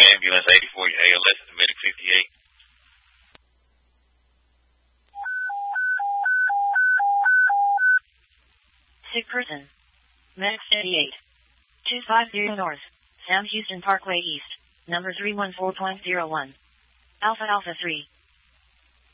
Ambulance 84, your ALS is medic 58. Sick person. Medic 58. 250 North, Sam Houston Parkway East, number 314.01. Alpha Alpha 3.